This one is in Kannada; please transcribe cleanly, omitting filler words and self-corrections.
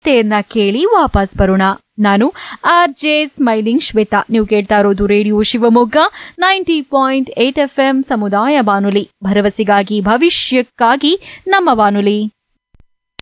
ಗೀತೆಯನ್ನ ಕೇಳಿ ವಾಪಸ್ ಬರೋಣ. ನಾನು RJ ಸ್ಮೈಲಿಂಗ್ ಶ್ವೇತಾ. ನೀವು ಕೇಳ್ತಾ ಇರೋದು ರೇಡಿಯೋ ಶಿವಮೊಗ್ಗ 90.8 FM ಸಮುದಾಯ ಬಾನುಲಿ, ಭರವಸೆಗಾಗಿ ಭವಿಷ್ಯಕ್ಕಾಗಿ ನಮ್ಮ ಬಾನುಲಿ.